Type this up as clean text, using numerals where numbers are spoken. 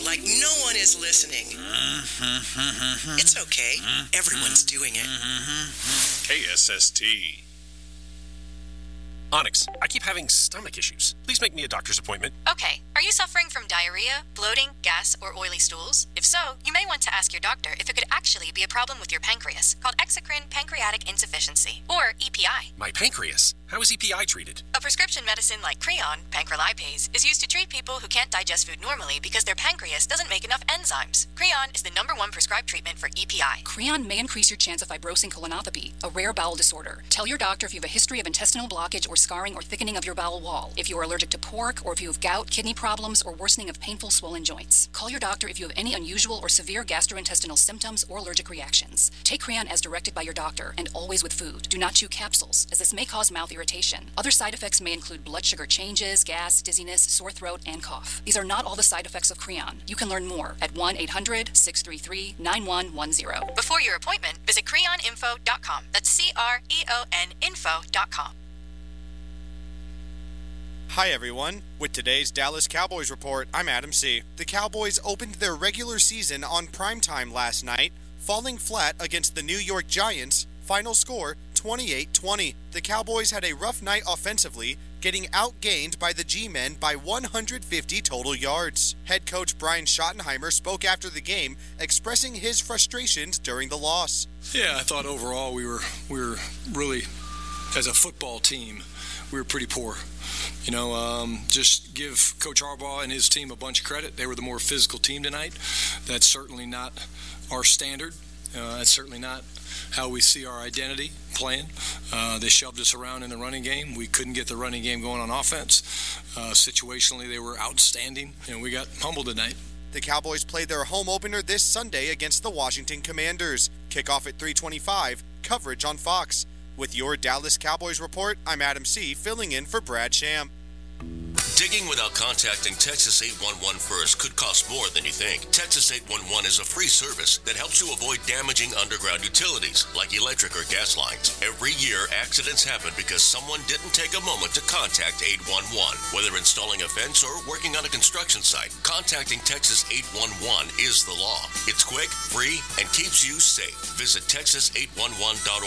like no one is listening. It's okay. Everyone's doing it. KSST. Onyx, I keep having stomach issues. Please make me a doctor's appointment. Okay, are you suffering from diarrhea, bloating, gas, or oily stools? If so, you may want to ask your doctor if it could actually be a problem with your pancreas, called exocrine pancreatic insufficiency, or EPI. My pancreas? How is EPI treated? A prescription medicine like Creon, pancrelipase, is used to treat people who can't digest food normally because their pancreas doesn't make enough enzymes. Creon is the #1 prescribed treatment for EPI. Creon may increase your chance of fibrosing colonopathy, a rare bowel disorder. Tell your doctor if you have a history of intestinal blockage or scarring or thickening of your bowel wall, if you are allergic to pork, or if you have gout, kidney problems, or worsening of painful swollen joints. Call your doctor if you have any unusual or severe gastrointestinal symptoms or allergic reactions. Take Creon as directed by your doctor, and always with food. Do not chew capsules, as this may cause mouth irritation. Other side effects may include blood sugar changes, gas, dizziness, sore throat, and cough. These are not all the side effects of Creon. You can learn more at 1-800-633-9110. Before your appointment, visit creoninfo.com. That's CREON info.com. Hi everyone. With today's Dallas Cowboys report, I'm Adam C. The Cowboys opened their regular season on primetime last night, falling flat against the New York Giants. Final score, 28-20. The Cowboys had a rough night offensively, getting outgained by the G-Men by 150 total yards. Head coach Brian Schottenheimer spoke after the game, expressing his frustrations during the loss. Yeah, I thought overall we were really, as a football team, we were pretty poor. Just give Coach Harbaugh and his team a bunch of credit. They were the more physical team tonight. That's certainly not our standard. That's certainly not how we see our identity playing. They shoved us around in the running game. We couldn't get the running game going on offense. Situationally, they were outstanding, and we got humbled tonight. The Cowboys played their home opener this Sunday against the Washington Commanders. Kickoff at 3:25, coverage on Fox. With your Dallas Cowboys report, I'm Adam C., filling in for Brad Sham. Digging without contacting Texas 811 first could cost more than you think. Texas 811 is a free service that helps you avoid damaging underground utilities like electric or gas lines. Every year, accidents happen because someone didn't take a moment to contact 811. Whether installing a fence or working on a construction site, contacting Texas 811 is the law. It's quick, free, and keeps you safe. Visit texas811.org